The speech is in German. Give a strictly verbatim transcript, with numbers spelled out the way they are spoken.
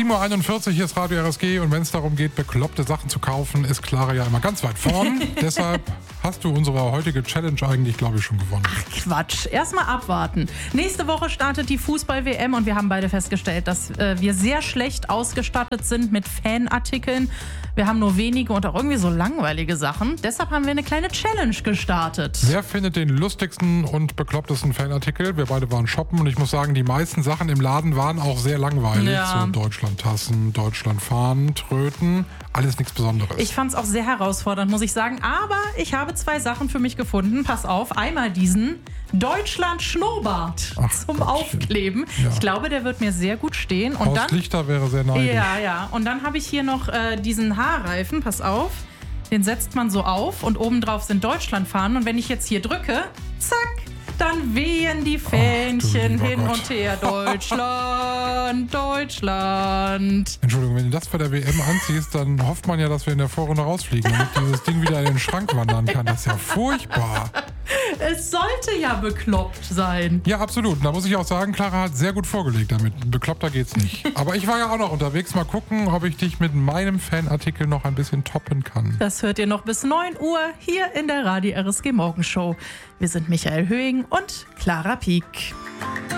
sieben Uhr einundvierzig, hier ist Radio R S G und wenn es darum geht, bekloppte Sachen zu kaufen, ist Clara ja immer ganz weit vorn. Deshalb hast du unsere heutige Challenge eigentlich, glaube ich, schon gewonnen. Ach Quatsch, erstmal abwarten. Nächste Woche startet die Fußball-W M und wir haben beide festgestellt, dass äh, wir sehr schlecht ausgestattet sind mit Fanartikeln. Wir haben nur wenige und auch irgendwie so langweilige Sachen. Deshalb haben wir eine kleine Challenge gestartet. Wer findet den lustigsten und beklopptesten Fanartikel? Wir beide waren shoppen und ich muss sagen, die meisten Sachen im Laden waren auch sehr langweilig. Ja. So Deutschland-Tassen, Deutschland-Fahnen, Tröten, alles nichts Besonderes. Ich fand es auch sehr herausfordernd, muss ich sagen. Aber ich habe zwei Sachen für mich gefunden. Pass auf, einmal diesen Deutschland-Schnurrbart Ach zum Gottchen. Aufkleben. Ja. Ich glaube, der wird mir sehr gut stehen. Und Horst dann, Lichter wäre sehr neidisch. ja, ja. Und dann habe ich hier noch äh, diesen Haarreifen. Pass auf. Den setzt man so auf und obendrauf sind Deutschlandfahnen. Und wenn ich jetzt hier drücke, zack, dann wehen die Fähnchen lieber hin Gott. und her. Deutschland, Deutschland. Entschuldigung, wenn du das bei der W M anziehst, dann hofft man ja, dass wir in der Vorrunde rausfliegen, damit dieses Ding wieder in den Schrank wandern kann. Das ist ja furchtbar. Es sollte ja bekloppt sein. Ja, absolut. Und da muss ich auch sagen, Clara hat sehr gut vorgelegt damit. Bekloppter geht's nicht. Aber ich war ja auch noch unterwegs. Mal gucken, ob ich dich mit meinem Fanartikel noch ein bisschen toppen kann. Das hört ihr noch bis neun Uhr hier in der Radio R S G Morgenshow. Wir sind Michael Höhing und Clara Pieck.